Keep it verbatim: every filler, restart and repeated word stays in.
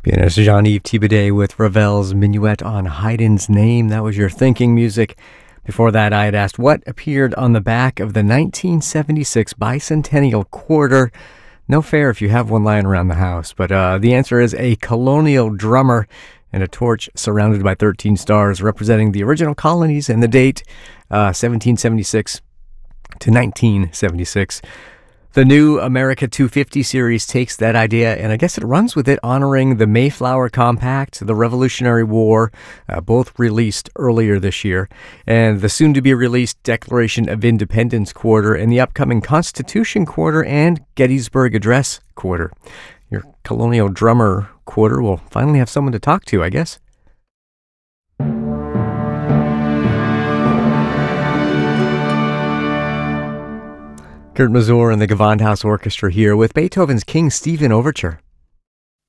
Pianist Jean-Yves Thibaudet with Ravel's Minuet on Haydn's Name. That was your thinking music. Before that, I had asked what appeared on the back of the nineteen seventy-six bicentennial quarter. No fair if you have one lying around the house, but uh, the answer is a colonial drummer and a torch surrounded by thirteen stars representing the original colonies and the date uh, seventeen seventy-six to nineteen seventy-six. The new America two fifty series takes that idea, and I guess it runs with it, honoring the Mayflower Compact, the Revolutionary War, uh, both released earlier this year, and the soon-to-be-released Declaration of Independence Quarter, and the upcoming Constitution Quarter and Gettysburg Address Quarter. Your colonial drummer quarter will finally have someone to talk to, I guess. Kurt Masur and the Gewandhaus Orchestra here with Beethoven's King Stephen Overture.